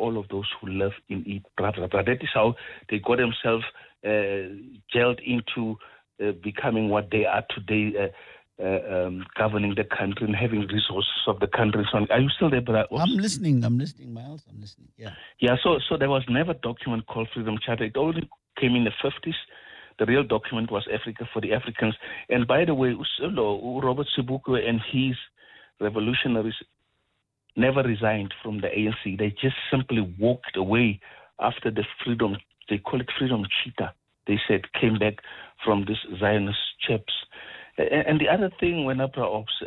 all of those who live in it. But that is how they got themselves gelled into becoming what they are today, governing the country and having resources of the country. So are you still there, brother? I'm listening, Miles. I'm listening. Yeah. Yeah, so there was never a document called Freedom Charter. It only came in the 50s. The real document was Africa for the Africans. And by the way, Robert Sobukwe and his revolutionaries never resigned from the ANC. They just simply walked away after the freedom, they call it Freedom Cheetah, they said, came back from this Zionist chaps. And the other thing, when I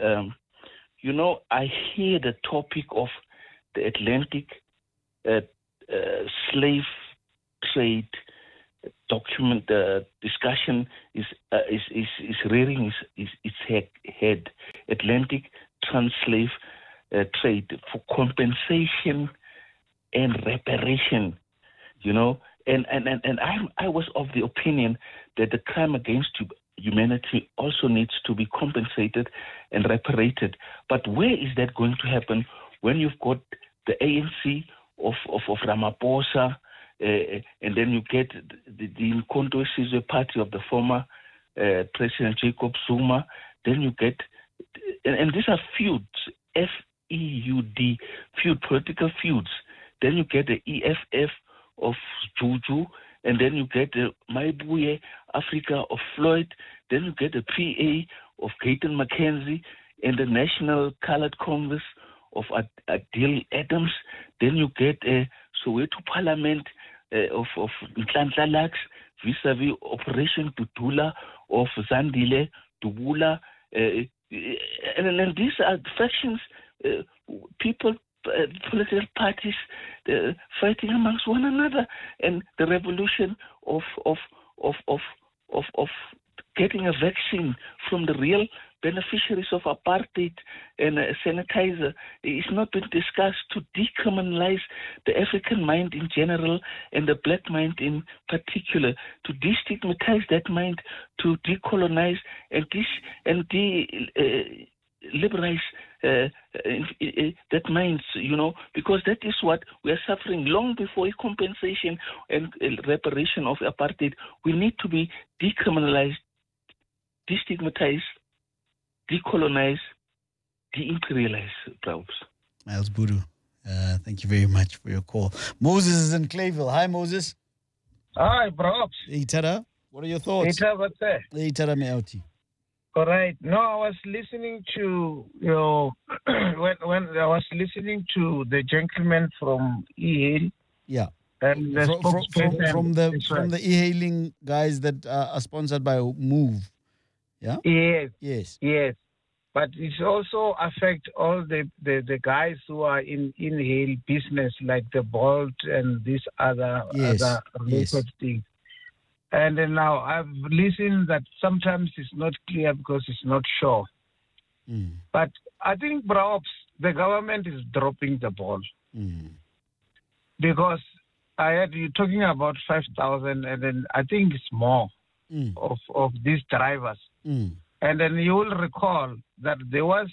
I hear the topic of the Atlantic slave trade document discussion is rearing its head. Atlantic trans-slave trade for compensation and reparation, and I was of the opinion that the crime against humanity also needs to be compensated and reparated. But where is that going to happen when you've got the ANC of Ramaphosa, and then you get the Umkhonto weSizwe party of the former President Jacob Zuma, then you get, and these are feuds, F-E-U-D, political feuds. Then you get the EFF of Juju, and then you get the Maibuye Africa of Floyd, then you get the PA of Gayton McKenzie, and the National Colored Congress of Adil Adams, then you get Soweto Parliament of Nhlanhla Lux vis-a-vis Operation Tutula of Zandile, Dubula, and these are factions, people, political parties fighting amongst one another, and the revolution of getting a vaccine from the real beneficiaries of apartheid and sanitizer is not been discussed to decriminalize the African mind in general and the black mind in particular, to destigmatize that mind, to decolonize and liberalize that mind, because that is what we are suffering long before compensation and reparation of apartheid. We need to be decriminalized, destigmatized, decolonize, de-imperialize, perhaps. Miles Budu, thank you very much for your call. Moses is in Clayville. Hi, Moses. Hi, perhaps. Hey, Tada. What are your thoughts? Hey, what's that? Hey, Tada Meauti. All right. No, I was listening to when I was listening to the gentleman from e-hail. Yeah. And from the e-hailing guys that are sponsored by Move. Yeah. Yes. But it also affects all the guys who are in e-hail business, like the Bolt and these other things. And then now I've listened that sometimes it's not clear because it's not sure. But I think perhaps the government is dropping the ball. Because I heard you talking about 5,000, and then I think it's more of these drivers. And then you will recall that there was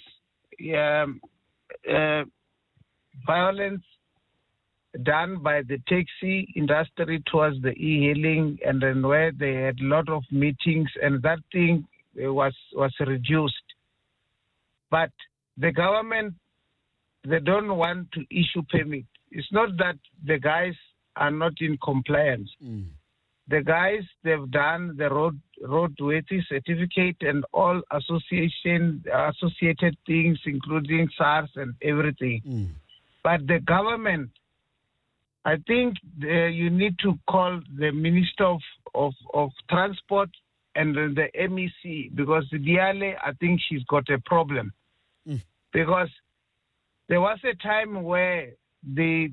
violence done by the taxi industry towards the e-hailing, and then where they had a lot of meetings, and that thing was reduced. But the government, they don't want to issue permit. It's not that the guys are not in compliance. The guys, they've done the roadworthy certificate and all associated things, including SARS and everything. But the government, I think you need to call the Minister of Transport and the MEC, because Diale, I think she's got a problem. Because there was a time where the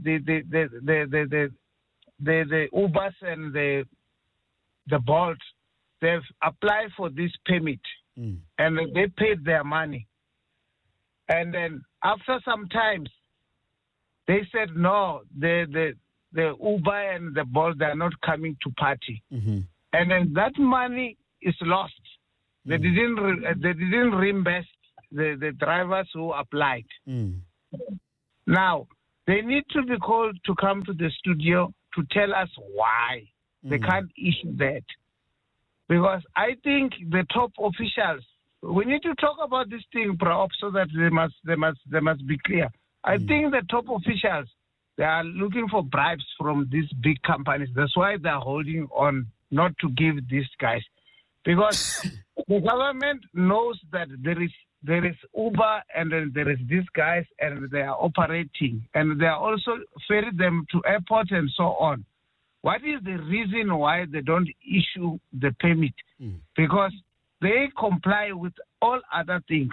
Ubers and the Bolt, they've applied for this permit and they paid their money. And then after some time, they said no, the Uber and the Bolt, they're not coming to party. And then that money is lost. They didn't reimburse the drivers who applied. Now, They need to be called to come to the studio to tell us why they can't issue that. Because I think the top officials, we need to talk about this thing, so that they must be clear. I think the top officials, they are looking for bribes from these big companies. That's why they're holding on not to give these guys. Because the government knows that there is Uber and then there is these guys and they are operating. And they are also ferrying them to airports and so on. What is the reason why they don't issue the permit? Because they comply with all other things.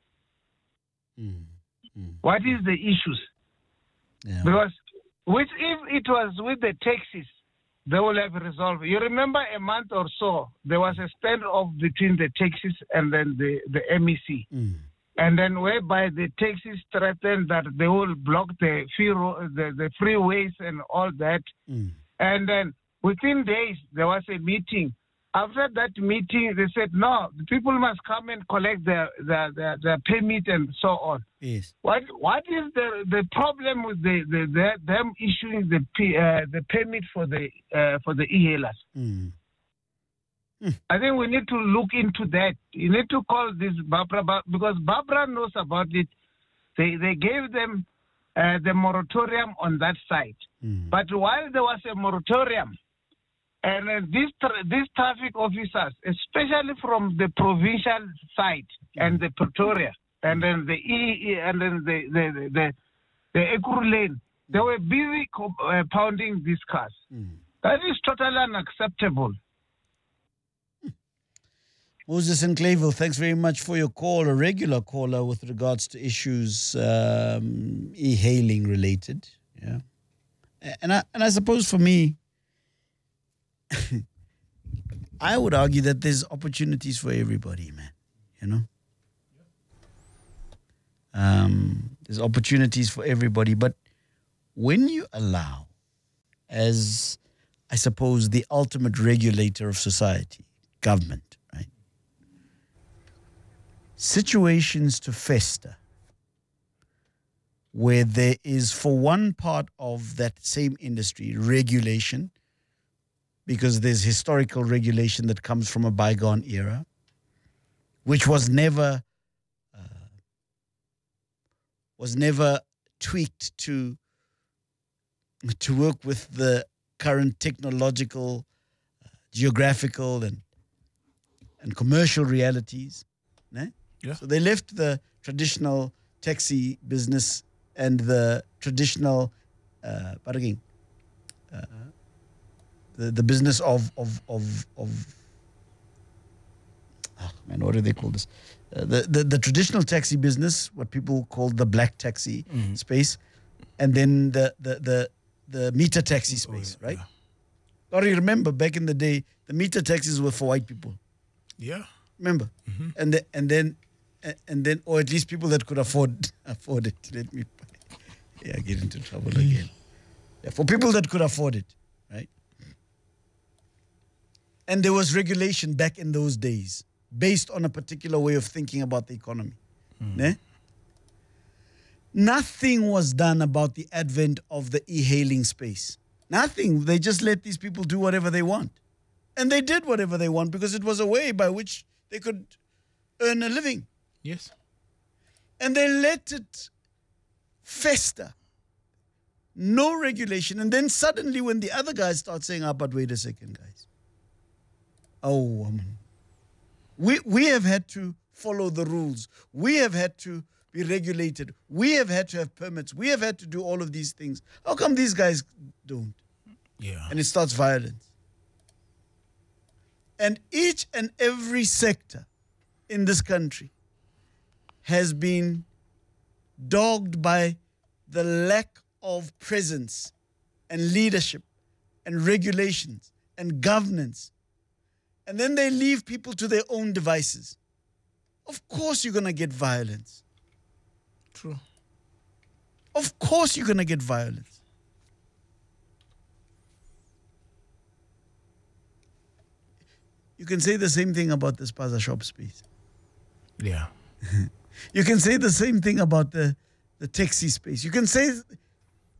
What is the issues? Yeah. Because if it was with the taxis, they will have resolved. You remember a month or so, there was a standoff between the taxis and then the MEC. And then whereby the taxis threatened that they will block the freeways and all that. And then within days, there was a meeting. After that meeting, they said, no, the people must come and collect their permit and so on. Yes. What is the problem with them issuing the permit for the e-hailers? I think we need to look into that. You need to call this Barbara, because Barbara knows about it. They gave them the moratorium on that side. But while there was a moratorium, and these traffic officers, especially from the provincial side and the Pretoria, and then the Ekuru Lane, they were busy pounding these cars. That is totally unacceptable. Moses and Clayville, thanks very much for your call, a regular caller with regards to issues e-hailing related. Yeah, and I suppose for me, I would argue that there's opportunities for everybody, man. You know, there's opportunities for everybody, but when you allow, as I suppose the ultimate regulator of society, government, right, situations to fester where there is, for one part of that same industry, regulation, because there's historical regulation that comes from a bygone era, which was never tweaked to work with the current technological, geographical, and commercial realities. Ne? Yeah. So they left the traditional taxi business and the traditional, the business of what do they call this? The traditional taxi business, what people call the black taxi space, and then the meter taxi space, right? Yeah. Or you remember back in the day, the meter taxis were for white people. Yeah. Remember? And then, or at least people that could afford it. Let me, get into trouble again. Yeah, for people that could afford it, right? And there was regulation back in those days based on a particular way of thinking about the economy. Ne? Nothing was done about the advent of the e-hailing space. Nothing. They just let these people do whatever they want. And they did whatever they want because it was a way by which they could earn a living. Yes. And they let it fester. No regulation. And then suddenly when the other guys start saying, but wait a second, guys. Oh, woman. We have had to follow the rules. We have had to be regulated. We have had to have permits. We have had to do all of these things. How come these guys don't? Yeah. And it starts violence. And each and every sector in this country has been dogged by the lack of presence and leadership and regulations and governance. And then they leave people to their own devices. Of course you're going to get violence. True. Of course you're going to get violence. You can say the same thing about the spaza shop space. Yeah. You can say the same thing about the taxi space. You can say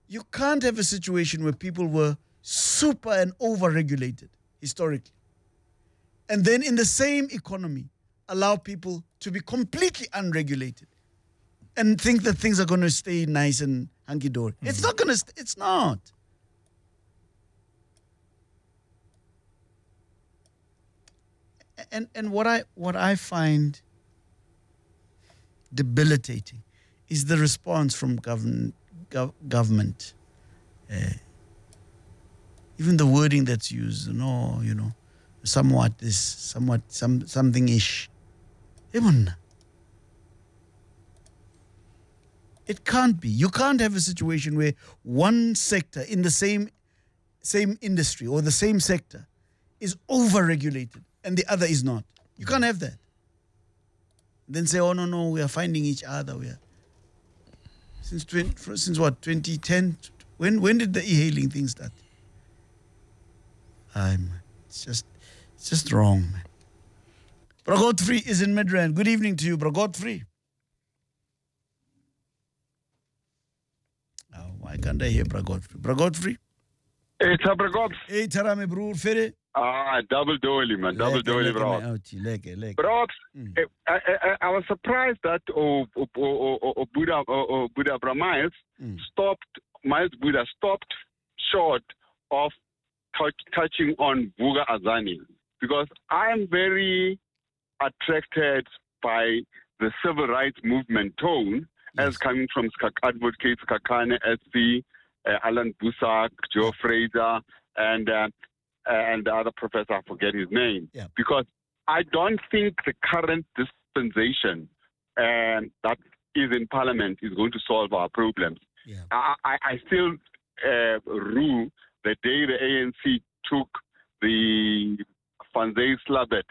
You can't have a situation where people were super and over-regulated historically. And then in the same economy, allow people to be completely unregulated and think that things are going to stay nice and hunky-dory. It's not going to, it's not. And what I find debilitating is the response from government. Even the wording that's used, somewhat this, somewhat something-ish. It can't be. You can't have a situation where one sector in the same industry or the same sector is over-regulated and the other is not. You can't have that. Then say, oh, no, we are finding each other. We are. Since what, 2010? When did the e-hailing thing start? It's just wrong, man. Bro Godfrey is in Midrand. Good evening to you, Bro Godfrey. Oh, why can't I hear Bro Godfrey? Bro Godfrey? Hey, Bro Godfrey. Hey, Tarame, bro. Fere? Double dolly, man. Double dolly, bro. Bro, I was surprised that Buddha Miles stopped short of touching on Vuga Azani, because I am very attracted by the civil rights movement tone, as coming from advocates Kakane SC, Alan Busak, Joe Fraser, and the other professor, I forget his name. Yeah. Because I don't think the current dispensation that is in Parliament is going to solve our problems. Yeah. I still rue the day the ANC took the Van Zyl-Slabbert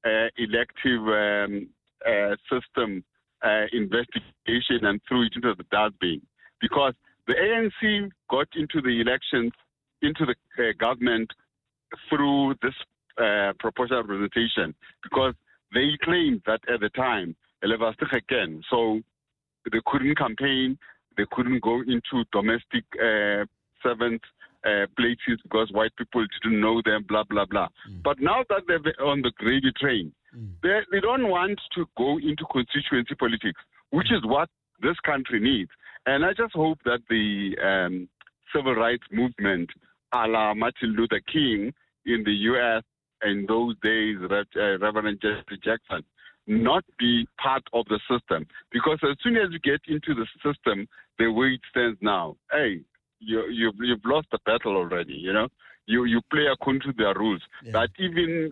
elective system investigation and threw it into the dustbin. Because the ANC got into the elections, into the government through this proportional representation, because they claimed that at the time, so they couldn't campaign, they couldn't go into domestic servants places because white people didn't know them, blah, blah, blah. But now that they're on the gravy train, they don't want to go into constituency politics, which is what this country needs. And I just hope that the civil rights movement, a la Martin Luther King in the U.S. in those days, Reverend Jesse Jackson, not be part of the system. Because as soon as you get into the system, the way it stands now, hey, you've lost the battle already, You play according to their rules. Yeah. But even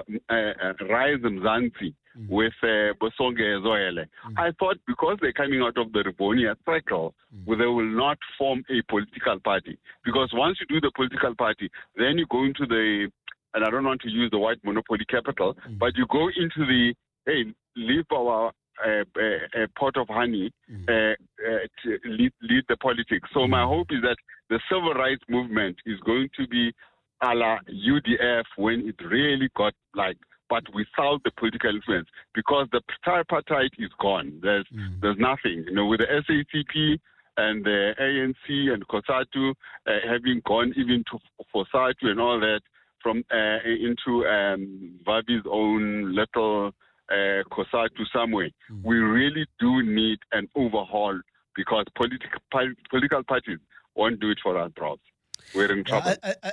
Rise Mzansi with Bosonge Zoele, I thought because they're coming out of the Rivonia cycle, they will not form a political party. Because once you do the political party, then you go into the, and I don't want to use the white monopoly capital, but you go into the, hey, leave our pot of honey to lead the politics. So my hope is that the civil rights movement is going to be a la UDF when it really got but without the political influence, because the tripartite is gone. There's nothing. With the SACP and the ANC and COSATU having gone even to FOSATU and all that from into Vavi's own little COSATU somewhere. We really do need an overhaul, because political parties won't do it for us, bros. We're in trouble.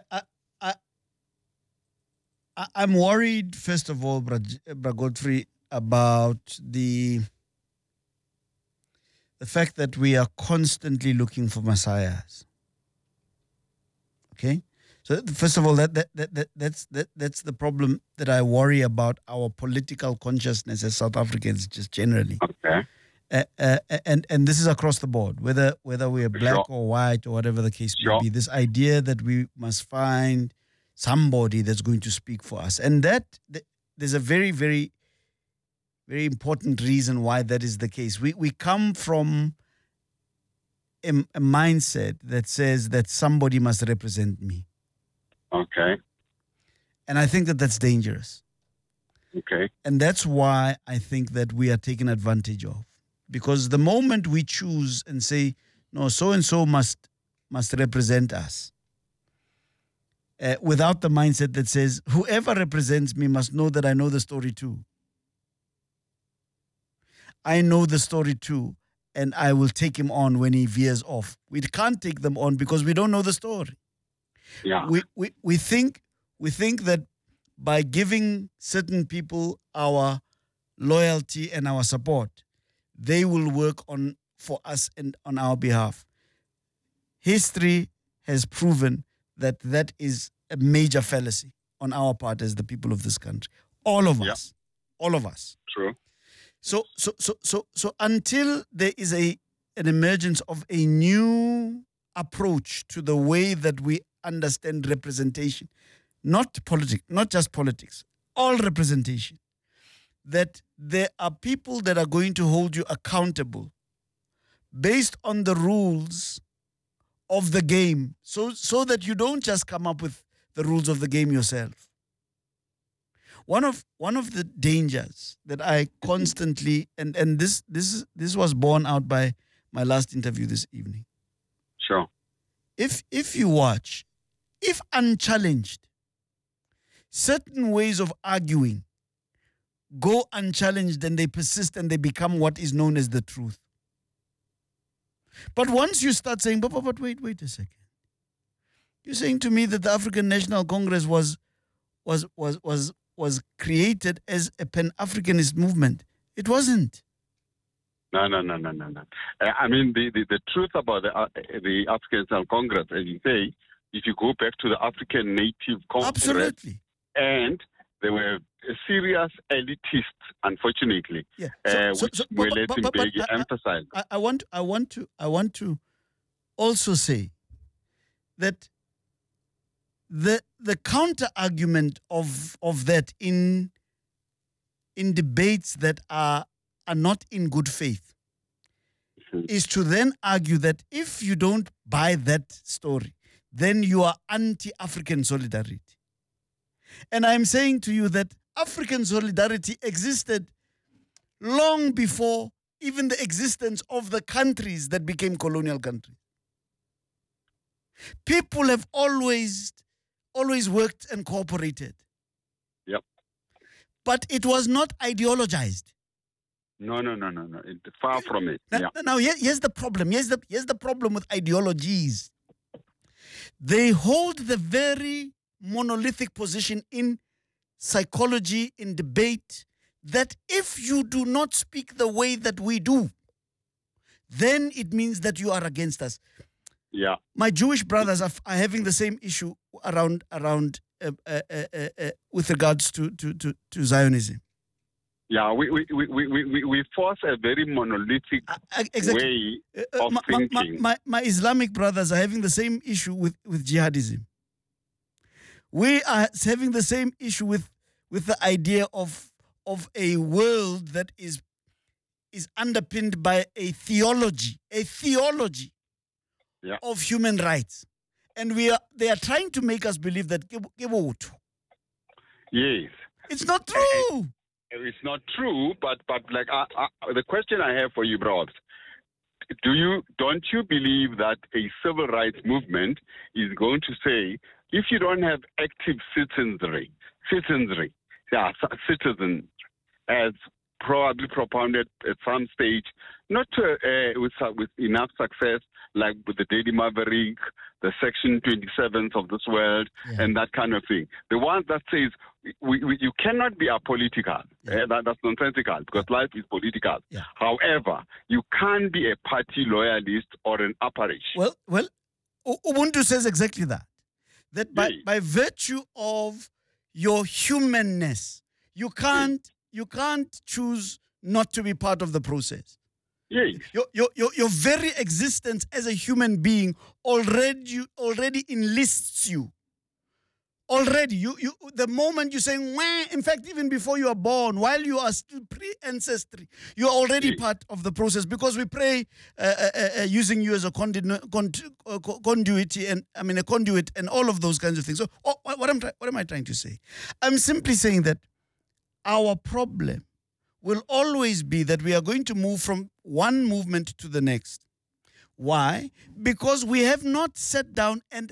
I'm worried, first of all, Bra Godfrey, about the fact that we are constantly looking for messiahs. Okay? So first of all, that's the problem that I worry about our political consciousness as South Africans, just generally. Okay. And this is across the board, whether we are black or white or whatever the case may be. This idea that we must find somebody that's going to speak for us, and there's a very, very, very important reason why that is the case. We come from a mindset that says that somebody must represent me. Okay. And I think that that's dangerous. Okay. And that's why I think that we are taken advantage of. Because the moment we choose and say, no, so-and-so must must represent us. Without the mindset that says, whoever represents me must know that I know the story too. I know the story too, and I will take him on when he veers off. We can't take them on because we don't know the story. Yeah. We think that by giving certain people our loyalty and our support, they will work for us and on our behalf. History has proven that is a major fallacy on our part as the people of this country. All of us. All of us. True. So until there is an emergence of a new approach to the way that we understand representation, not just politics, all representation, that there are people that are going to hold you accountable based on the rules of the game, so that you don't just come up with the rules of the game yourself. One of the dangers that I constantly, and this was borne out by my last interview this evening. Sure. If you watch, if unchallenged, certain ways of arguing go unchallenged and they persist and they become what is known as the truth. But once you start saying, but wait a second. You're saying to me that the African National Congress was created as a Pan-Africanist movement. It wasn't. No. I mean, the truth about the African National Congress, as you say, if you go back to the African Native Congress, absolutely, and there were serious elitists, unfortunately, yeah. which Mweleti Mbeki emphasized. I want to also say that the counter argument of that in debates that are not in good faith is to then argue that if you don't buy that story, then you are anti-African solidarity. And I'm saying to you that African solidarity existed long before even the existence of the countries that became colonial countries. People have always worked and cooperated. Yep. But it was not ideologized. No. Far from it. Now, here's the problem. Here's the problem with ideologies. They hold the very monolithic position in psychology, in debate, that if you do not speak the way that we do, then it means that you are against us. Yeah. My Jewish brothers are having the same issue around with regards to Zionism. Yeah, we force a very monolithic exactly. way of thinking. My Islamic brothers are having the same issue with jihadism. We are having the same issue with the idea of a world that is underpinned by a theology yeah. of human rights. And they are trying to make us believe that yes. It's not true. It's not true, but like the question I have for you, bros, don't you believe that a civil rights movement is going to say, if you don't have active citizenry, as probably propounded at some stage, not with enough success, like with the Daily Maverick, the Section 27s of this world, and that kind of thing. The ones that says you cannot be apolitical. That's nonsensical because life is political. Yeah. However, you can't be a party loyalist or an apparition. Well, Ubuntu says exactly that. That by virtue of your humanness, you can't choose not to be part of the process. Yes. Your very existence as a human being already enlists you. Already, the moment you're saying, wah, in fact, even before you are born, while you are still pre-ancestry, you are already part of the process because we pray using you as a conduit and all of those kinds of things. So, what am I trying to say? I'm simply saying that our problem will always be that we are going to move from one movement to the next Why? Because we have not sat down and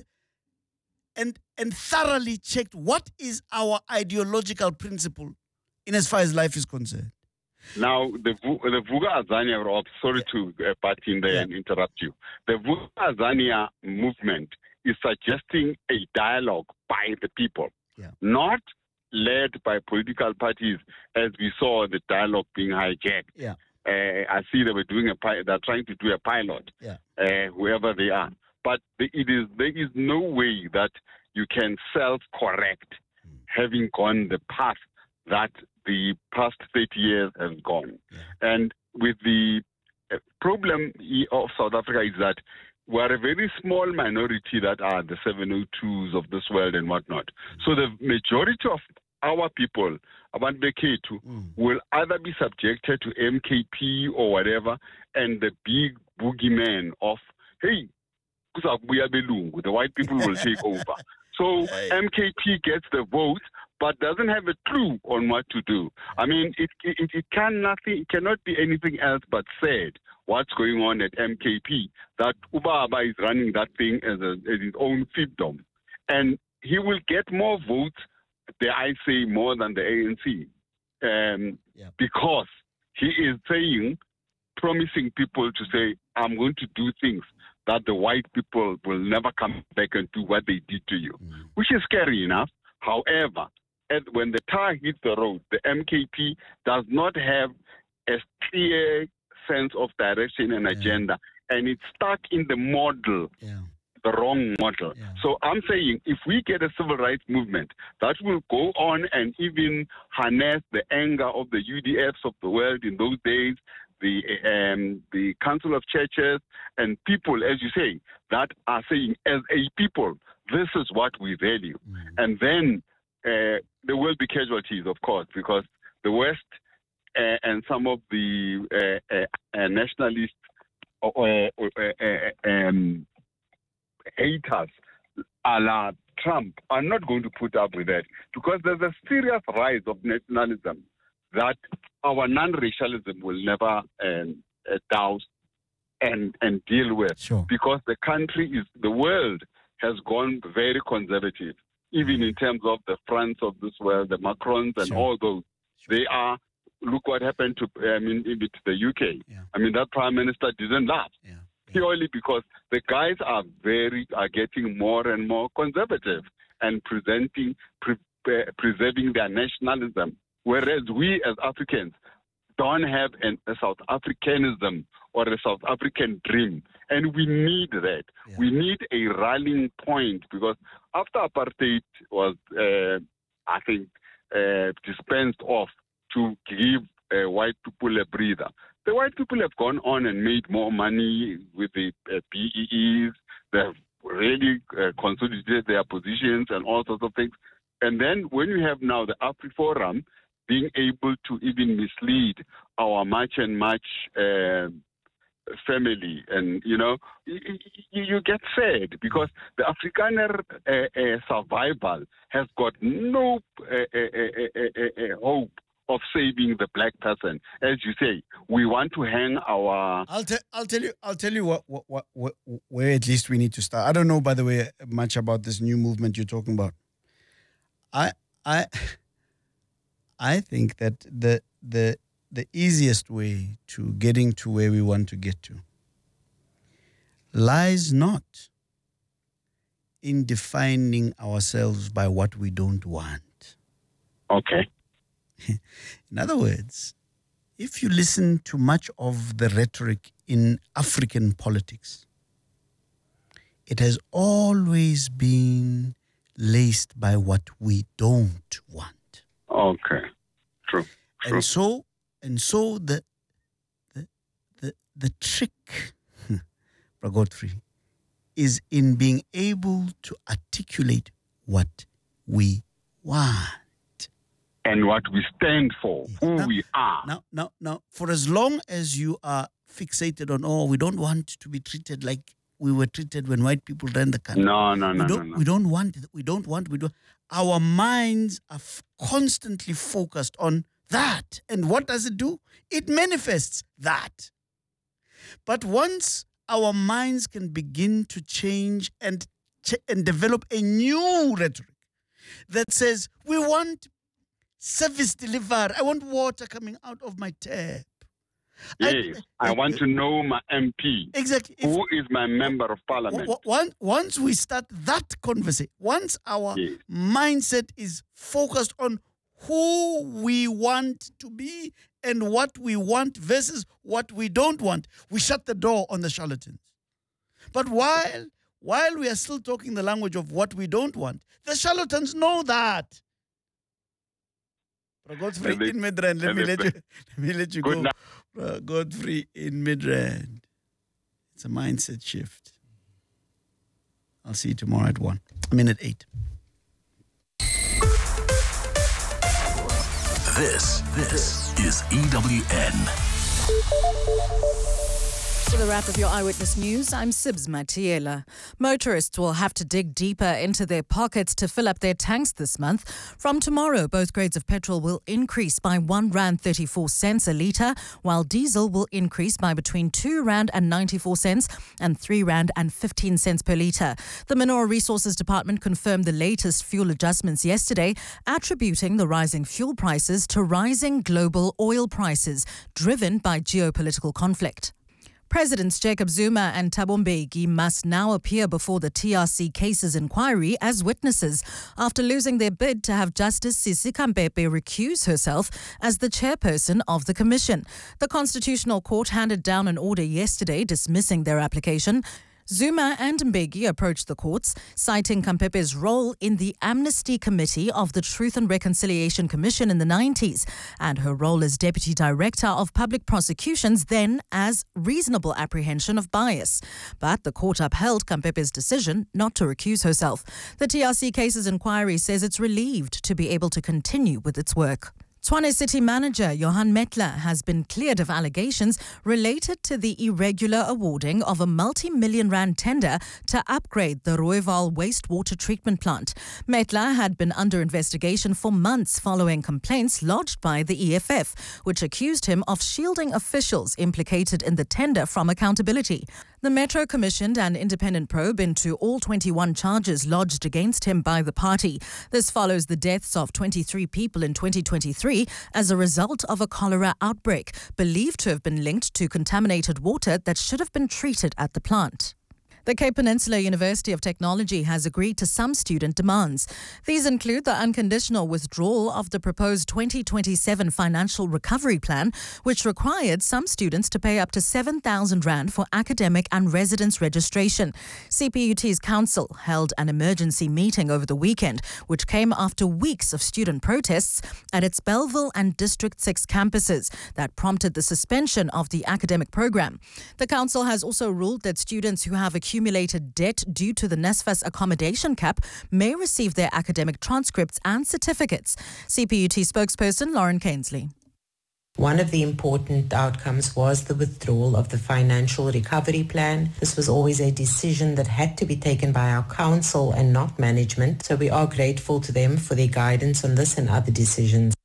thoroughly checked what is our ideological principle in as far as life is concerned. Now, the Vuka Azania, sorry to butt in there and interrupt you. The Vuka Azania movement is suggesting a dialogue by the people, not led by political parties, as we saw the dialogue being hijacked. Yeah. I see they're trying to do a pilot, whoever they are. But there is no way that you can self-correct having gone the path that the past 30 years has gone. And with the problem of South Africa is that we are a very small minority that are the 702s of this world and whatnot. So the majority of our people, about the K2, will either be subjected to MKP or whatever, and the big boogeyman of, hey, the white people will take over. So MKP gets the vote, but doesn't have a clue on what to do. I mean, it cannot be anything else but said what's going on at MKP, that Ubaba is running that thing as his own fiefdom. And he will get more votes, dare I say, more than the ANC, because he is promising people to say, I'm going to do things that the white people will never come back and do what they did to you, which is scary enough. However, when the tar hits the road, the MKP does not have a clear sense of direction and agenda, and it's stuck in the model, the wrong model. So I'm saying if we get a civil rights movement that will go on and even harness the anger of the UDFs of the world in those days, the Council of Churches and people, as you say, that are saying as a people, this is what we value. And then there will be casualties, of course, because the West and some of the nationalist haters a la Trump are not going to put up with that, because there's a serious rise of nationalism that our non-racialism will never douse and deal with, because the world has gone very conservative, even in terms of the France of this world, the Macrons and all those. They are, look what happened to the UK. I mean, that prime minister didn't laugh. Purely because the guys are getting more and more conservative and preserving their nationalism. Whereas we as Africans don't have a South Africanism or a South African dream. And we need that. We need a rallying point, because after apartheid was, dispensed off to give white people a breather, the white people have gone on and made more money with the BEEs. They've really consolidated their positions and all sorts of things. And then when you have now the AfriForum being able to even mislead our March and March family, and you get sad, because the Afrikaner survival has got no hope of saving the black person. As you say, we want to hang our. I'll tell you what where at least we need to start. I don't know, by the way, much about this new movement you're talking about. I think that the easiest way to getting to where we want to get to lies not in defining ourselves by what we don't want. Okay. In other words, if you listen to much of the rhetoric in African politics, it has always been laced by what we don't want. Okay, true. And so the trick, Godfrey, is in being able to articulate what we want. And what we stand for, who we are. Now, for as long as you are fixated on, we don't want to be treated like we were treated when white people ran the country. No. We don't want it. Our minds are constantly focused on that. And what does it do? It manifests that. But once our minds can begin to change and develop a new rhetoric that says, we want service delivered. I want water coming out of my tap. Yes, I want to know my MP. Exactly. Who is my member of parliament? Once we start that conversation, once our mindset is focused on who we want to be and what we want versus what we don't want, we shut the door on the charlatans. But while we are still talking the language of what we don't want, the charlatans know that. Godfrey in Midrand, let me let you go. Godfrey in Midrand. It's a mindset shift. I'll see you tomorrow at 1. I mean at 8. This is EWN. For the wrap of your Eyewitness News, I'm Sibs Matiela. Motorists will have to dig deeper into their pockets to fill up their tanks this month. From tomorrow, both grades of petrol will increase by R1.34 a litre, while diesel will increase by between R2.94 and R3.15 per litre. The Mineral Resources Department confirmed the latest fuel adjustments yesterday, attributing the rising fuel prices to rising global oil prices, driven by geopolitical conflict. Presidents Jacob Zuma and Thabo Mbeki must now appear before the TRC cases inquiry as witnesses after losing their bid to have Justice Sisi Khampepe recuse herself as the chairperson of the commission. The Constitutional Court handed down an order yesterday dismissing their application. Zuma and Mbeki approached the courts, citing Khampepe's role in the Amnesty Committee of the Truth and Reconciliation Commission in the 90s and her role as Deputy Director of Public Prosecutions then as reasonable apprehension of bias. But the court upheld Khampepe's decision not to recuse herself. The TRC Cases Inquiry says it's relieved to be able to continue with its work. Tshwane City Manager Johan Metler has been cleared of allegations related to the irregular awarding of a multi-million rand tender to upgrade the Rooiwal wastewater treatment plant. Metler had been under investigation for months following complaints lodged by the EFF, which accused him of shielding officials implicated in the tender from accountability. The Metro commissioned an independent probe into all 21 charges lodged against him by the party. This follows the deaths of 23 people in 2023 as a result of a cholera outbreak, believed to have been linked to contaminated water that should have been treated at the plant. The Cape Peninsula University of Technology has agreed to some student demands. These include the unconditional withdrawal of the proposed 2027 financial recovery plan, which required some students to pay up to 7,000 rand for academic and residence registration. CPUT's council held an emergency meeting over the weekend, which came after weeks of student protests at its Bellville and District 6 campuses that prompted the suspension of the academic program. The council has also ruled that students who have accumulated debt due to the NSFAS accommodation cap may receive their academic transcripts and certificates. CPUT spokesperson Lauren Cainsley. One of the important outcomes was the withdrawal of the financial recovery plan. This was always a decision that had to be taken by our council and not management, so we are grateful to them for their guidance on this and other decisions.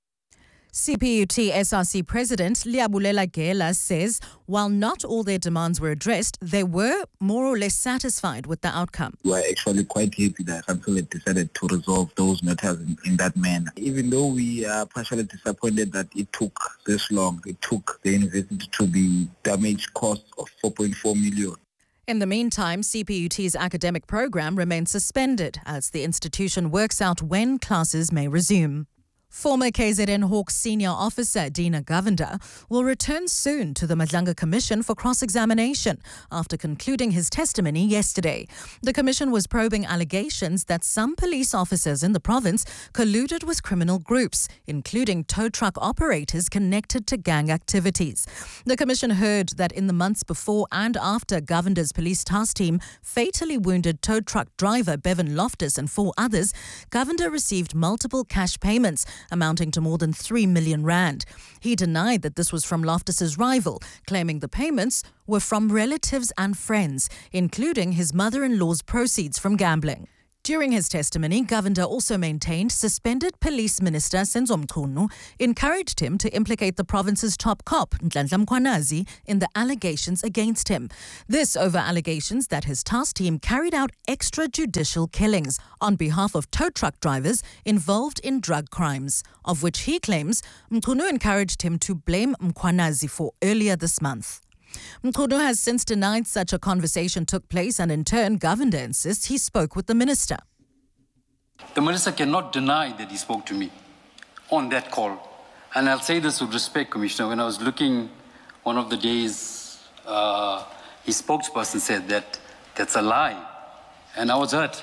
CPUT SRC President Liabulela Gela says while not all their demands were addressed, they were more or less satisfied with the outcome. We are actually quite happy that council had decided to resolve those matters in that manner. Even though we are partially disappointed that it took this long, it took the university to be damaged costs of 4.4 million. In the meantime, CPUT's academic program remains suspended as the institution works out when classes may resume. Former KZN Hawks senior officer Dina Govender will return soon to the Madlanga Commission for cross-examination after concluding his testimony yesterday. The commission was probing allegations that some police officers in the province colluded with criminal groups, including tow truck operators connected to gang activities. The commission heard that in the months before and after Govender's police task team fatally wounded tow truck driver Bevan Loftus and 4 others, Govender received multiple cash payments amounting to more than 3 million rand. He denied that this was from Loftus's rival, claiming the payments were from relatives and friends, including his mother-in-law's proceeds from gambling. During his testimony, Govender also maintained suspended Police Minister Senzo Mchunu encouraged him to implicate the province's top cop, Nhlanhla Mkhwanazi, in the allegations against him. This over allegations that his task team carried out extrajudicial killings on behalf of tow truck drivers involved in drug crimes, of which he claims Mchunu encouraged him to blame Mkhwanazi for earlier this month. Mchunu has since denied such a conversation took place, and in turn, Govender insists he spoke with the minister. The minister cannot deny that he spoke to me on that call. And I'll say this with respect, Commissioner. When I was looking one of the days, his spokesperson said that that's a lie. And I was hurt.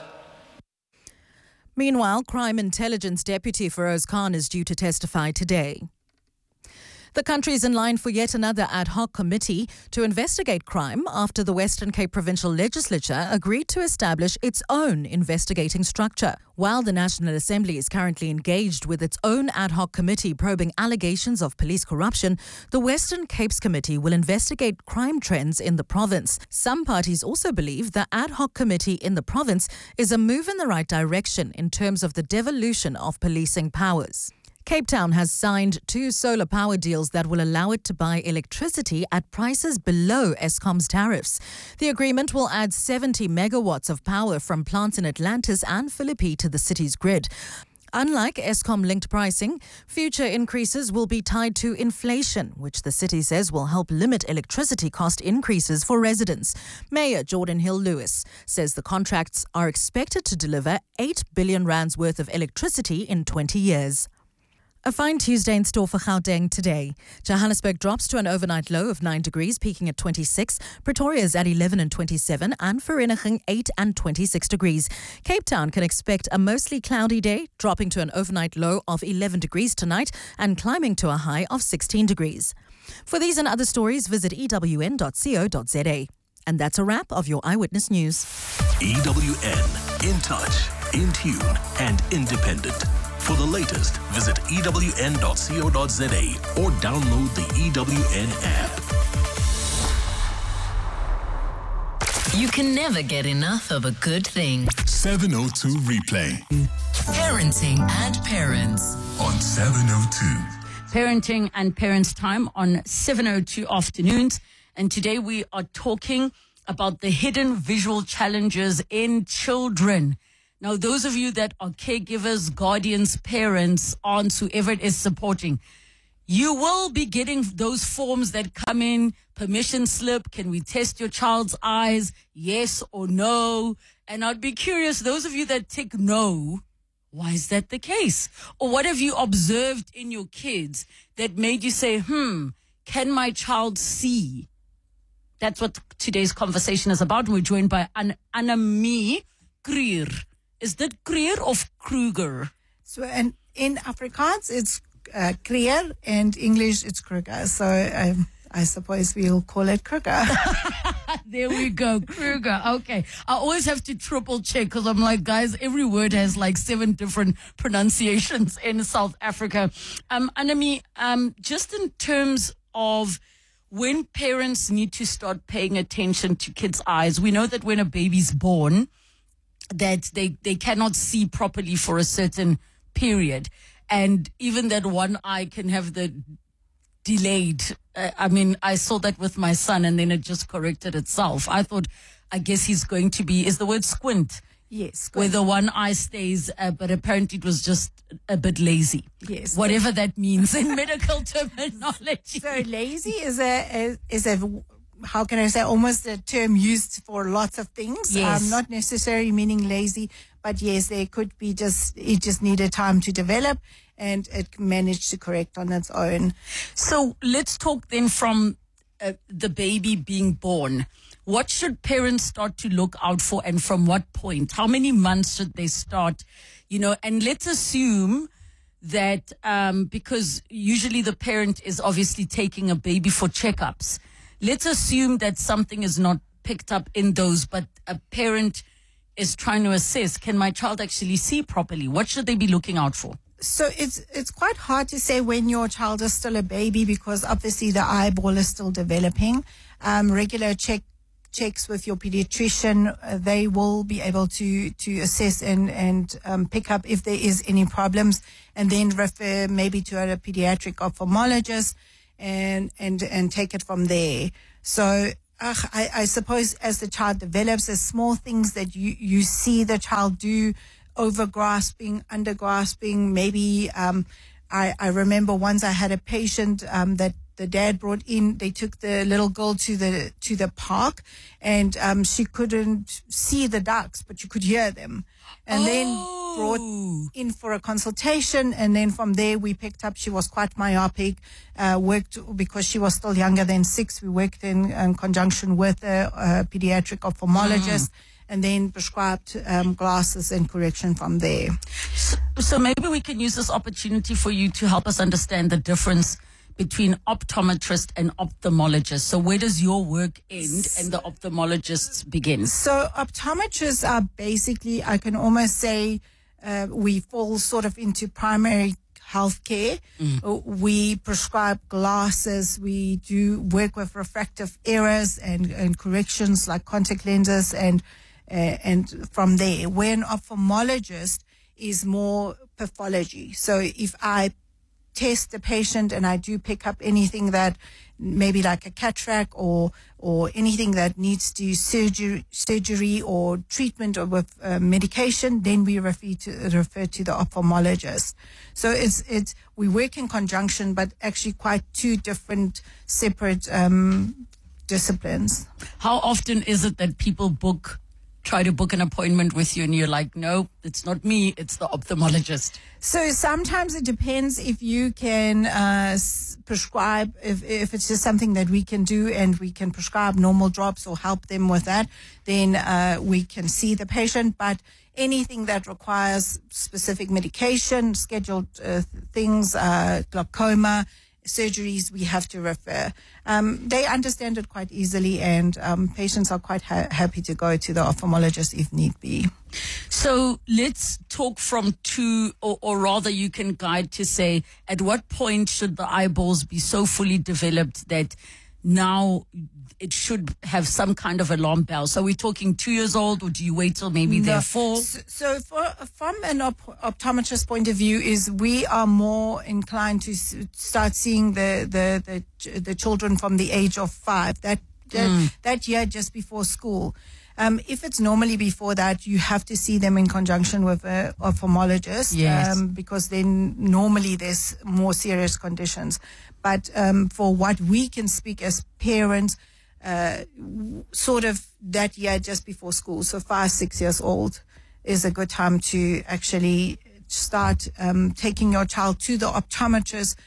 Meanwhile, Crime Intelligence Deputy Feroz Khan is due to testify today. The country is in line for yet another ad hoc committee to investigate crime after the Western Cape Provincial Legislature agreed to establish its own investigating structure. While the National Assembly is currently engaged with its own ad hoc committee probing allegations of police corruption, the Western Cape's committee will investigate crime trends in the province. Some parties also believe the ad hoc committee in the province is a move in the right direction in terms of the devolution of policing powers. Cape Town has signed 2 solar power deals that will allow it to buy electricity at prices below Eskom's tariffs. The agreement will add 70 megawatts of power from plants in Atlantis and Philippi to the city's grid. Unlike Eskom-linked pricing, future increases will be tied to inflation, which the city says will help limit electricity cost increases for residents. Mayor Jordan Hill-Lewis says the contracts are expected to deliver 8 billion rands worth of electricity in 20 years. A fine Tuesday in store for Gauteng today. Johannesburg drops to an overnight low of 9 degrees, peaking at 26. Pretoria is at 11 and 27, and Vereeniging 8 and 26 degrees. Cape Town can expect a mostly cloudy day, dropping to an overnight low of 11 degrees tonight and climbing to a high of 16 degrees. For these and other stories, visit ewn.co.za. And that's a wrap of your Eyewitness News. EWN, in touch, in tune, and independent. For the latest, visit ewn.co.za or download the EWN app. You can never get enough of a good thing. 702 replay. Parenting and Parents. On 702. Parenting and Parents time on 702 afternoons. And today we are talking about the hidden visual challenges in children. Now, those of you that are caregivers, guardians, parents, aunts, whoever it is supporting, you will be getting those forms that come in, permission slip, can we test your child's eyes, yes or no? And I'd be curious, those of you that tick no, why is that the case? Or what have you observed in your kids that made you say, can my child see? That's what today's conversation is about. We're joined by Annemie Kruger. Is that Kruger or Kruger? So in Afrikaans, it's Kruger, and English, it's Kruger. So I suppose we'll call it Kruger. There we go, Kruger. Okay. I always have to triple check because I'm like, guys, every word has like 7 different pronunciations in South Africa. Annemie, just in terms of when parents need to start paying attention to kids' eyes, we know that when a baby's born, that they cannot see properly for a certain period. And even that one eye can have the delayed. I saw that with my son and then it just corrected itself. I guess he's going to be, is the word squint? Yes. Squint. Where the one eye stays, but apparently it was just a bit lazy. Yes. Whatever that means in medical terminology. So lazy is a how can I say, almost a term used for lots of things. Yes. Not necessarily meaning lazy, but yes, there could be it just needed time to develop and it managed to correct on its own. So let's talk then from the baby being born. What should parents start to look out for and from what point? How many months should they start? And let's assume that because usually the parent is obviously taking a baby for checkups. Let's assume that something is not picked up in those, but a parent is trying to assess, can my child actually see properly? What should they be looking out for? So it's quite hard to say when your child is still a baby because obviously the eyeball is still developing. Regular checks with your pediatrician. They will be able to assess and pick up if there is any problems, and then refer maybe to a pediatric ophthalmologist and take it from there. So I suppose as the child develops, there's small things that you see the child do, over-grasping, under-grasping. Maybe I remember once I had a patient that the dad brought in. They took the little girl to the park, and she couldn't see the ducks, but you could hear them. And then brought in for a consultation, and then from there we picked up she was quite myopic. Worked, because she was still younger than 6, we worked in conjunction with a pediatric ophthalmologist, and then prescribed glasses and correction from there. So maybe we can use this opportunity for you to help us understand the difference between optometrist and ophthalmologist. So where does your work end and the ophthalmologists begin? So optometrists are basically, I can almost say, we fall sort of into primary healthcare. We prescribe glasses. We do work with refractive errors and corrections like contact lenses, and from there, where an ophthalmologist is more pathology. So if I test the patient and I do pick up anything that maybe like a cataract or anything that needs to surgery or treatment or with medication, then we refer to the ophthalmologist. So it's we work in conjunction, but actually quite two different separate disciplines. How often is it that people try to book an appointment with you and you're like, no, it's not me, it's the ophthalmologist? So sometimes it depends if you can prescribe, if it's just something that we can do and we can prescribe normal drops or help them with that, then we can see the patient. But anything that requires specific medication, scheduled things, glaucoma, surgeries, we have to refer. They understand it quite easily, and patients are quite happy to go to the ophthalmologist if need be. So let's talk from two, or rather you can guide to say, at what point should the eyeballs be so fully developed that now it should have some kind of alarm bell? So we're talking 2 years old, or do you wait till maybe they're 4? So from an optometrist point of view, is we are more inclined to start seeing the children from the age of 5, that year just before school. If it's normally before that, you have to see them in conjunction with an ophthalmologist, because then normally there's more serious conditions. But for what we can speak as parents, sort of that year just before school, so 5, 6 years old, is a good time to actually start taking your child to the optometrist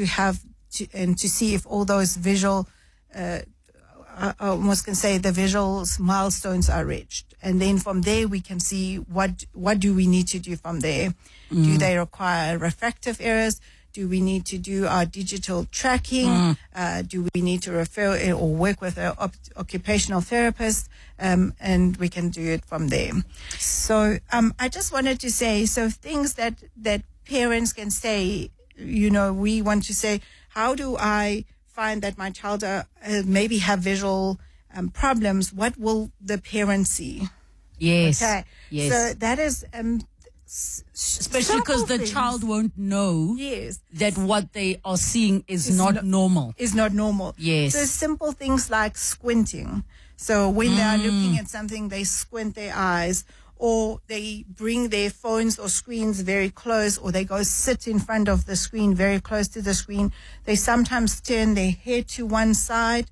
to see if all those visual, I almost can say the visual milestones are reached. And then from there we can see what do we need to do from there. Do they require refractive errors? Do we need to do our digital tracking? Do we need to refer or work with an occupational therapist? And we can do it from there. So I just wanted to say, so things that parents can say, we want to say, how do I find that my child maybe have visual problems? What will the parent see? Yes. Okay. Yes. So that is... especially because the child won't know that what they are seeing is not normal. Is not normal. Yes. So simple things like squinting. So when they are looking at something, they squint their eyes, or they bring their phones or screens very close, or they go sit in front of the screen, very close to the screen. They sometimes turn their head to one side.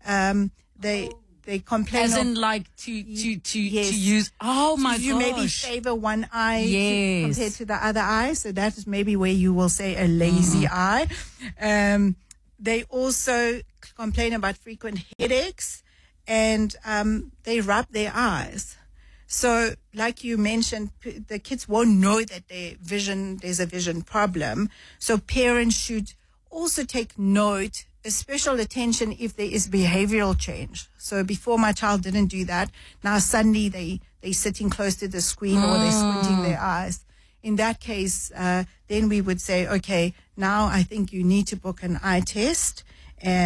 They complain. As in, like, to use. Oh my gosh. You maybe favor one eye compared to the other eye. So that is maybe where you will say a lazy eye. They also complain about frequent headaches, and they rub their eyes. So, like you mentioned, the kids won't know that there's a vision problem. So parents should also take note, special attention if there is behavioral change. So before, my child didn't do that. Now suddenly they're sitting close to the screen, or they're squinting their eyes. In that case, then we would say, okay, now I think you need to book an eye test.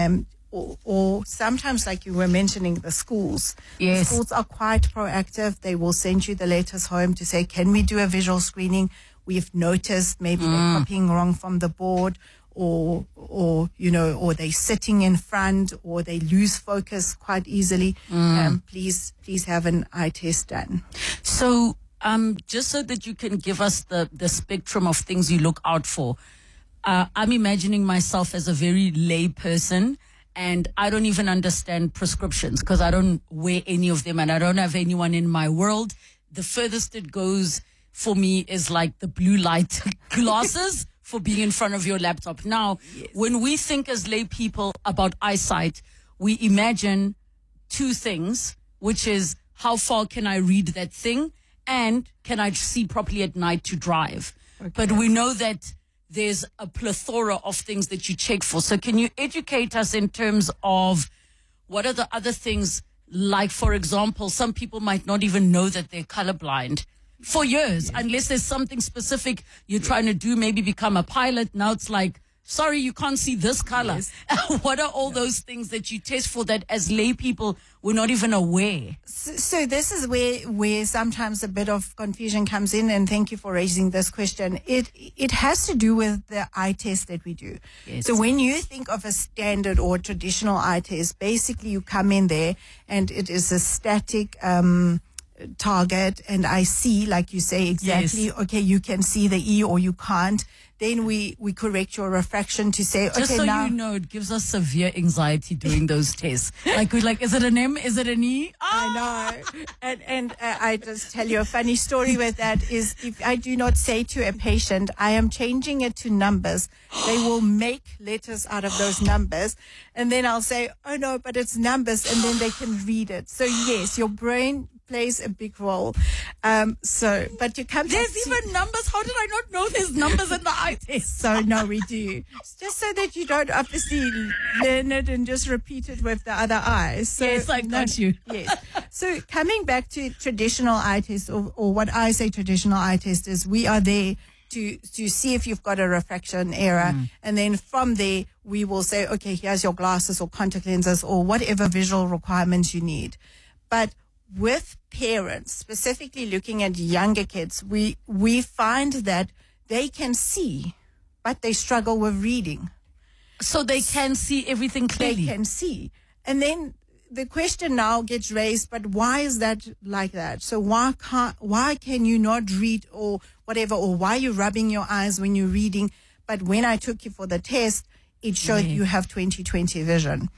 or sometimes, like you were mentioning, the schools. Yes. The schools are quite proactive. They will send you the letters home to say, can we do a visual screening? We've noticed maybe they're copying wrong from the board, or they're sitting in front, or they lose focus quite easily. Please have an eye test done. So, just so that you can give us the spectrum of things you look out for, I'm imagining myself as a very lay person, and I don't even understand prescriptions because I don't wear any of them and I don't have anyone in my world. The furthest it goes for me is like the blue light glasses for being in front of your laptop. Now, when we think as lay people about eyesight, we imagine two things, which is how far can I read that thing and can I see properly at night to drive? Okay. But we know that there's a plethora of things that you check for. So can you educate us in terms of what are the other things? Like, for example, some people might not even know that they're colorblind for years, unless there's something specific you're trying to do, maybe become a pilot. Now it's like, sorry, you can't see this color. What are all those things that you test for that as lay people we're not even aware? So this is where sometimes a bit of confusion comes in, and thank you for raising this question. It has to do with the eye test that we do. Yes. So when you think of a standard or traditional eye test, basically you come in there and it is a static target, and I see, like you say, exactly, okay, you can see the E or you can't. Then we correct your refraction to say, just okay, so now you know, it gives us severe anxiety doing those tests. Like, we're like, is it an M? Is it an E? I know. And I just tell you a funny story with that is, if I do not say to a patient, I am changing it to numbers, they will make letters out of those numbers. And then I'll say, oh no, but it's numbers. And then they can read it. So yes, your brain plays a big role. But you come. There's even numbers. How did I not know there's numbers in the eye test? So no, we do. Just so that you don't obviously learn it and just repeat it with the other eyes. So, yes, I got you. Yes. So coming back to traditional eye test, or what I say traditional eye test is, we are there to see if you've got a refraction error. And then from there, we will say, okay, here's your glasses or contact lenses or whatever visual requirements you need. But with parents, specifically looking at younger kids, we find that they can see, but they struggle with reading. So they can see everything clearly. They can see. And then the question now gets raised, but why is that like that? So why can you not read or whatever, or why are you rubbing your eyes when you're reading? But when I took you for the test, it showed you have 20/20 vision.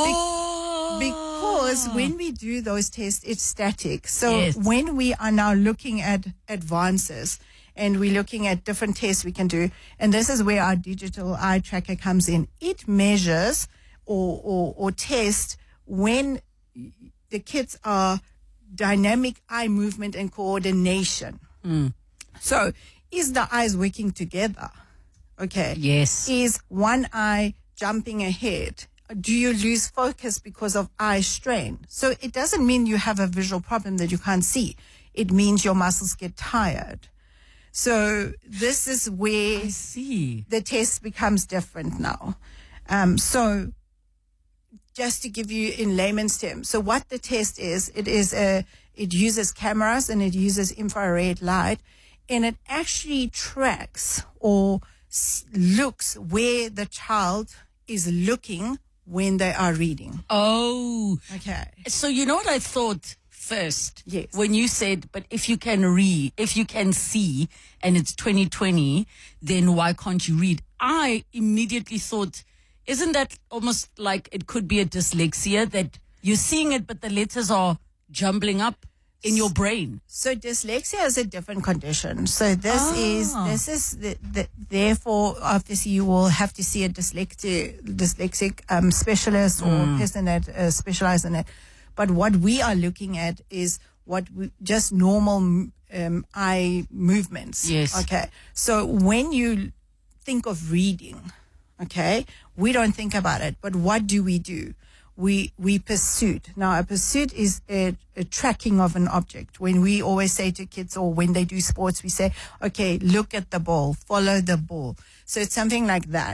Because when we do those tests, it's static. So when we are now looking at advances and we're looking at different tests we can do, and this is where our digital eye tracker comes in. It measures or tests when the kids are dynamic eye movement and coordination. So is the eyes working together? Okay. Yes. Is one eye jumping ahead? Do you lose focus because of eye strain? So it doesn't mean you have a visual problem that you can't see. It means your muscles get tired. So this is where the test becomes different now. So just to give you in layman's terms, so what the test is, it uses cameras and it uses infrared light, and it actually tracks or looks where the child is looking when they are reading. Oh. Okay. So you know what I thought first? Yes. When you said, but if you can see and it's 20/20, then why can't you read? I immediately thought, isn't that almost like it could be a dyslexia, that you're seeing it but the letters are jumbling up in your brain? So dyslexia is a different condition. So this is therefore obviously you will have to see a dyslexic specialist or person that specializes in it. But what we are looking at is just normal eye movements. Yes. Okay. So when you think of reading, okay, we don't think about it. But what do? We pursuit. Now, a pursuit is a tracking of an object. When we always say to kids, or when they do sports, we say, okay, look at the ball, follow the ball. So it's something like that.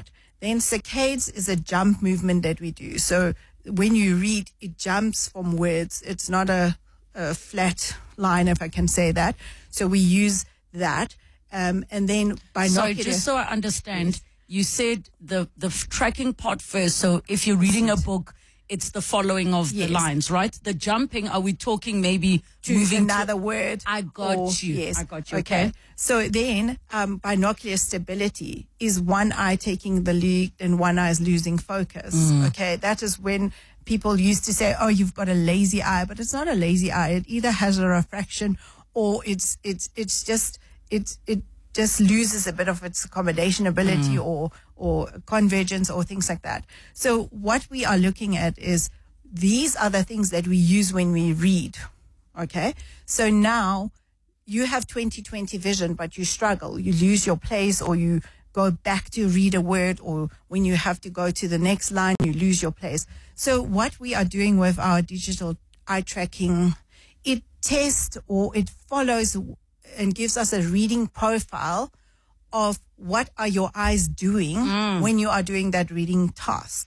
Then saccades is a jump movement that we do. So when you read, it jumps from words. It's not a flat line, if I can say that. So we use that. And then binocular. Sorry, just so I understand, you said the tracking part first. So if you're reading a book, it's the following of the lines, right? The jumping, are we talking maybe to moving another word? I got you. Yes. I got you. Okay. So then binocular stability is one eye taking the lead and one eye is losing focus. Okay. That is when people used to say, oh, you've got a lazy eye, but it's not a lazy eye. It either has a refraction or it just loses a bit of its accommodation ability or convergence or things like that. So what we are looking at is these are the things that we use when we read. Okay. So now you have 20/20 vision, but you struggle. You lose your place or you go back to read a word, or when you have to go to the next line, you lose your place. So what we are doing with our digital eye tracking, it tests or it follows and gives us a reading profile of what are your eyes doing when you are doing that reading task.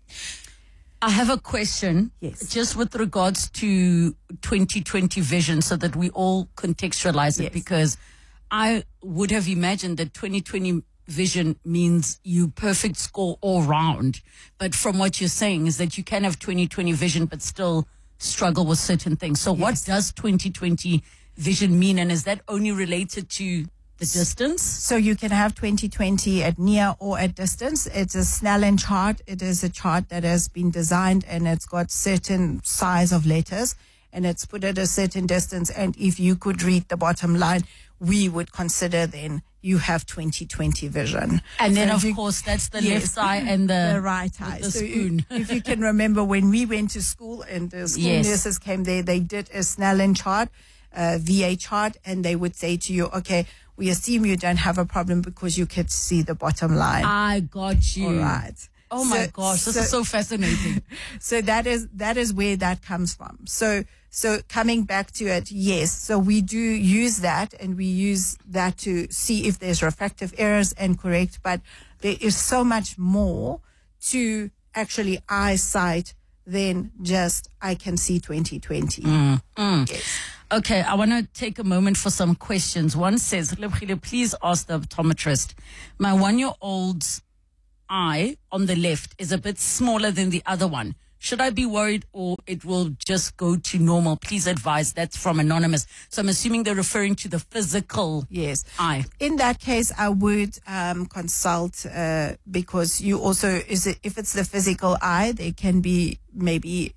I have a question. Yes. Just with regards to 20/20 vision, so that we all contextualize it, because I would have imagined that 20/20 vision means you perfect score all round. But from what you're saying is that you can have 20/20 vision but still struggle with certain things. So what does 20/20 vision mean, and is that only related to the distance? So you can have 20/20 at near or at distance. It's a Snellen chart. It is a chart that has been designed and it's got certain size of letters and it's put at a certain distance. And if you could read the bottom line, we would consider then you have 20/20 vision. And then, of course, that's the left eye and the right eye. The so spoon. If you can remember when we went to school and the school nurses came there, they did a Snellen chart, VA chart, and they would say to you, okay, we assume you don't have a problem because you can see the bottom line. I got you. All right. Oh my gosh, this is so fascinating. So that is where that comes from. So coming back to it, yes. So we do use that, and we use that to see if there's refractive errors and correct. But there is so much more to actually eyesight than just I can see 20/20. Yes. Okay, I want to take a moment for some questions. One says, Lebogile, please ask the optometrist. My 1-year-old's eye on the left is a bit smaller than the other one. Should I be worried or it will just go to normal? Please advise. That's from Anonymous. So I'm assuming they're referring to the physical eye. In that case, I would consult because you also, if it's the physical eye, there can be maybe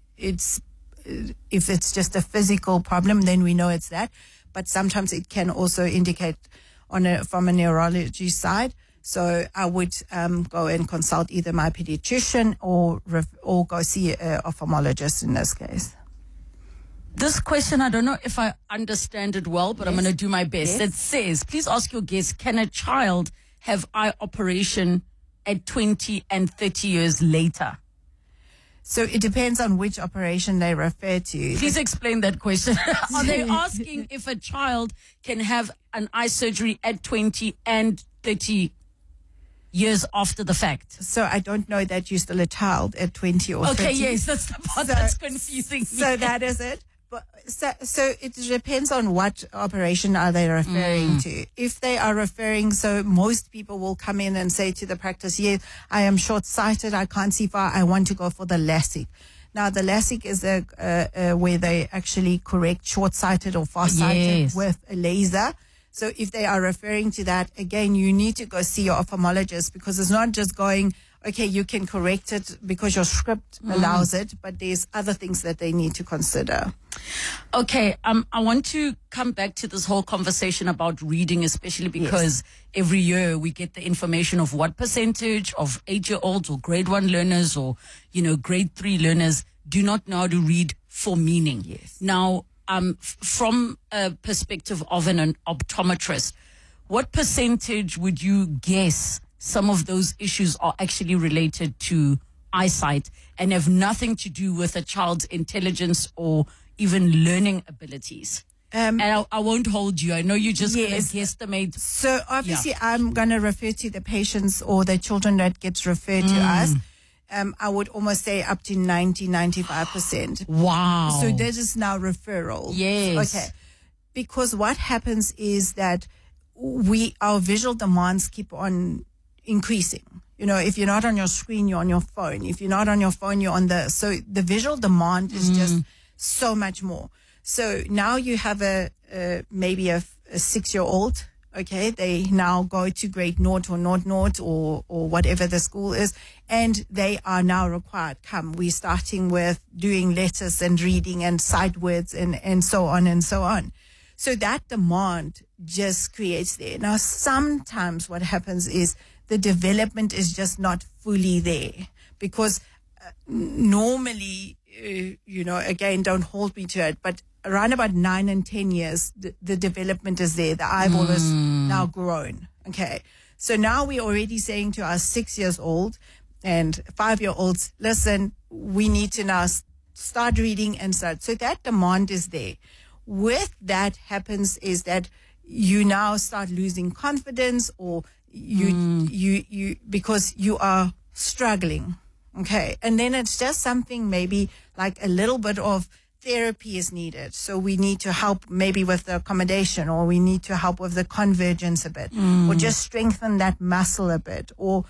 if it's just a physical problem, then we know it's that. But sometimes it can also indicate from a neurology side. So I would go and consult either my pediatrician or go see an ophthalmologist in this case. This question, I don't know if I understand it well, but I'm going to do my best. Yes. It says, please ask your guest, can a child have eye operation at 20 and 30 years later? So it depends on which operation they refer to. Please explain that question. Are they asking if a child can have an eye surgery at 20 and 30 years after the fact? So I don't know that you're still a child at 20 or 30. Okay, yes, that's the part that's confusing me. So that is it. But so it depends on what operation are they referring to. If they are referring, so most people will come in and say to the practice, yes, I am short-sighted, I can't see far, I want to go for the LASIK. Now, the LASIK is where they actually correct short-sighted or far-sighted with a laser. So if they are referring to that, again, you need to go see your ophthalmologist, because it's not just going, okay, you can correct it because your script allows it, but there's other things that they need to consider. Okay, I want to come back to this whole conversation about reading, especially because every year we get the information of what percentage of 8-year-olds or grade 1 learners or, grade 3 learners do not know how to read for meaning. Yes. Now, from a perspective of an optometrist, what percentage would you guess some of those issues are actually related to eyesight and have nothing to do with a child's intelligence or even learning abilities? And I won't hold you. I know you just Yes. guesstimate. So obviously, I'm going to refer to the patients or the children that gets referred to us. I would almost say up to 95%. Wow. So this is now referral. Yes. Okay. Because what happens is that our visual demands keep on increasing. You know, if you're not on your screen, you're on your phone. If you're not on your phone, you're on so the visual demand is just so much more. So now you have maybe a 6-year-old. Okay, they now go to grade 0 or whatever the school is, and they are now required. We're starting with doing letters and reading and sight words and so on and so on. So that demand just creates there. Now, sometimes what happens is the development is just not fully there because normally, again, don't hold me to it, but around about 9 and 10 years, the development is there. The eyeball is now grown. Okay. So now we're already saying to our 6-year-old and 5-year-olds, listen, we need to now start reading and start. So that demand is there. With that happens is that you now start losing confidence or you because you are struggling. Okay. And then it's just something maybe like a little bit of therapy is needed. So we need to help maybe with the accommodation, or we need to help with the convergence a bit, or just strengthen that muscle a bit, or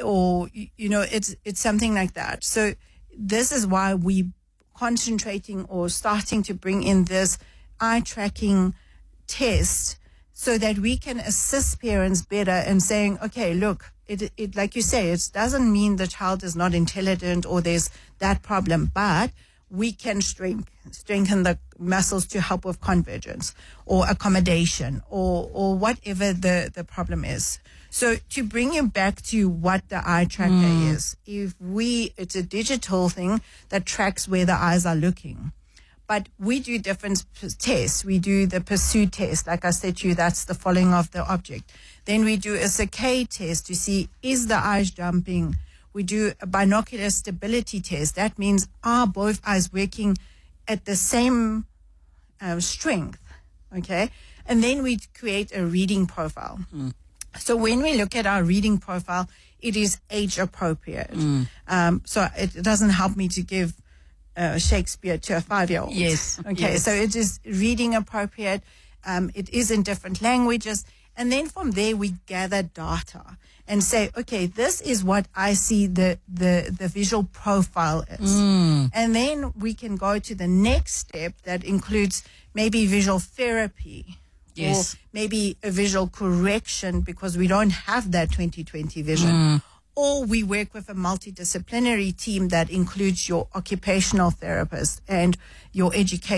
it's something like that. So this is why we concentrating or starting to bring in this eye tracking test so that we can assist parents better and saying, okay, look, it like you say, it doesn't mean the child is not intelligent or there's that problem, but we can strengthen the muscles to help with convergence or accommodation or whatever the problem is. So to bring you back to what the eye tracker is, it's a digital thing that tracks where the eyes are looking. But we do different tests. We do the pursuit test. Like I said to you, that's the following of the object. Then we do a saccade test to see, is the eyes jumping? We do a binocular stability test. That means, are both eyes working at the same strength? Okay. And then we create a reading profile. So when we look at our reading profile, it is age appropriate. So it doesn't help me to give Shakespeare to a 5-year-old. Yes. Okay. Yes. So it is reading appropriate. It is in different languages. And then from there, we gather data and say, okay, this is what I see the visual profile is. And then we can go to the next step that includes maybe visual therapy. Yes. Or maybe a visual correction because we don't have that 20/20 vision. Or we work with a multidisciplinary team that includes your occupational therapist and your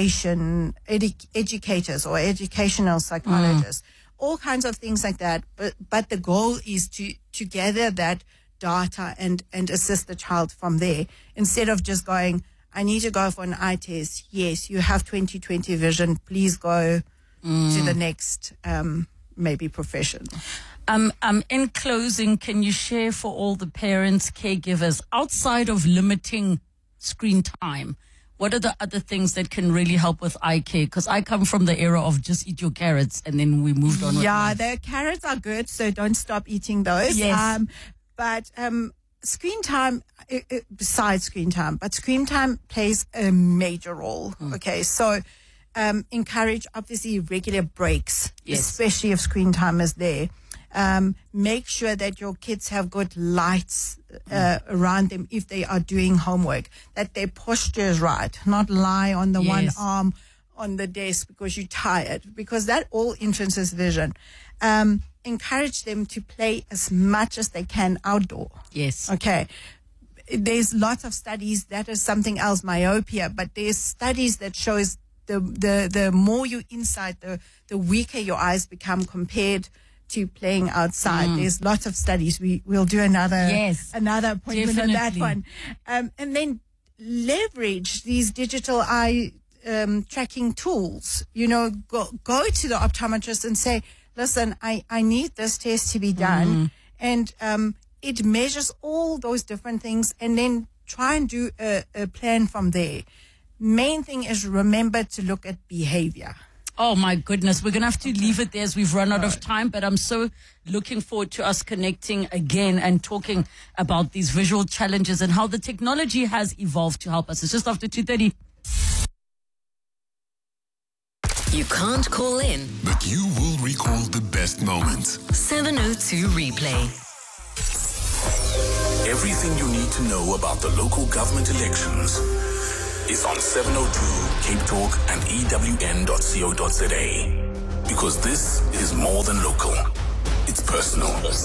educators or educational psychologists. All kinds of things like that. But the goal is to gather that data and assist the child from there instead of just going, I need to go for an eye test. Yes, you have 20/20 vision. Please go to the next maybe profession. In closing, can you share for all the parents, caregivers, outside of limiting screen time, what are the other things that can really help with eye care? Because I come from the era of just eat your carrots and then we moved on. Yeah, the carrots are good, so don't stop eating those. Yes. But screen time, besides screen time, but screen time plays a major role. Okay, so encourage obviously regular breaks, especially if screen time is there. Make sure that your kids have good lights around them if they are doing homework, that their posture is right, not lie on the one arm on the desk because you're tired, because that all influences vision. Encourage them to play as much as they can outdoor. Yes. Okay. There's lots of studies, that is something else, myopia, but there's studies that shows the more you inside, the weaker your eyes become compared to playing outside. There's lots of studies. We'll do another appointment on that one. And then leverage these digital eye tracking tools. You know, go to the optometrist and say, listen, I need this test to be done. And it measures all those different things and then try and do a plan from there. Main thing is remember to look at behavior. Oh my goodness, we're going to have to leave it there as we've run out of time, but I'm so looking forward to us connecting again and talking about these visual challenges and how the technology has evolved to help us. It's just after 2:30. You can't call in, But you will recall the best moments. 702 replay. Everything you need to know about the local government elections is on 702 Cape Talk and EWN.co.za. Because this is more than local. It's personal.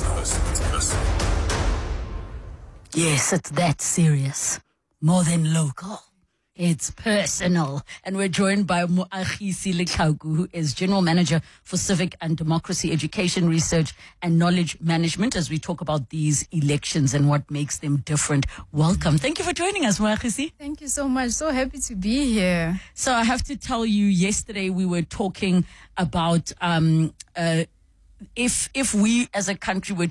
Yes, it's that serious. More than local. It's personal. And we're joined by Moagisi Letlhauku, who is General Manager for Civic and Democracy Education Research and Knowledge Management, as we talk about these elections and what makes them different. Welcome. Thank you for joining us, Moagisi. Thank you so much. So happy to be here. So I have to tell you, yesterday we were talking about if we as a country were